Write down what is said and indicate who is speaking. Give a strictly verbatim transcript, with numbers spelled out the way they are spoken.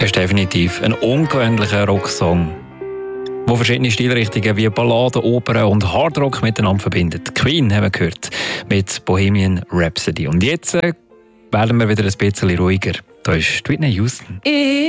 Speaker 1: ist definitiv ein ungewöhnlicher Rocksong, der verschiedene Stilrichtungen wie Balladen, Opern und Hardrock miteinander verbindet. Queen haben wir gehört mit Bohemian Rhapsody. Und jetzt äh, werden wir wieder ein bisschen ruhiger. Da ist Whitney Houston.